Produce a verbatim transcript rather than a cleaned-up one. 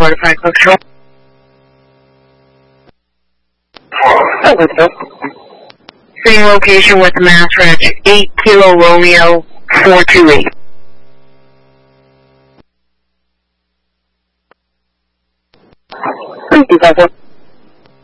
Butterfly Foxtrot. Same location with Mass Ranch, eight Kilo Romeo four two eight. Thank you,